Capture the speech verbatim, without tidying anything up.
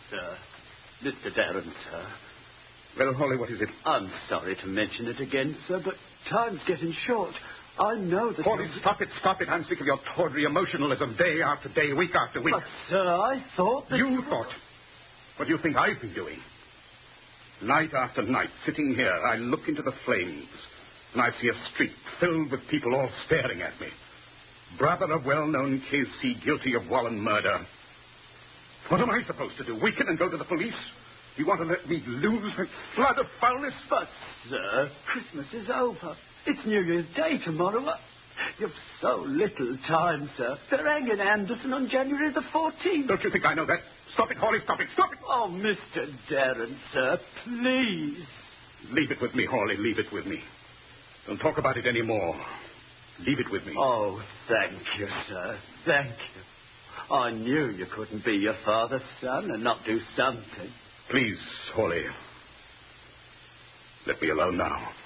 sir. Mister Darren, sir. Well, Hawley, what is it? I'm sorry to mention it again, sir, but time's getting short. I know that... Hawley, stop it, stop it. I'm sick of your tawdry emotionalism day after day, week after week. But, sir, I thought that... You thought? What do you think I've been doing? Night after night, sitting here, I look into the flames, and I see a street filled with people all staring at me. Brother of well-known K C guilty of Wallen murder. What am I supposed to do? Weaken and go to the police? You want to let me lose that flood of foulness? But, sir, Christmas is over. It's New Year's Day tomorrow. You've so little time, sir. They're hanging Anderson on January the fourteenth. Don't you think I know that? Stop it, Hawley, stop it, stop it! Oh, Mister Darren, sir, please. Leave it with me, Hawley, leave it with me. Don't talk about it anymore. Leave it with me. Oh, thank you, sir. Thank you. I knew you couldn't be your father's son and not do something. Please, Hawley. Let me alone now.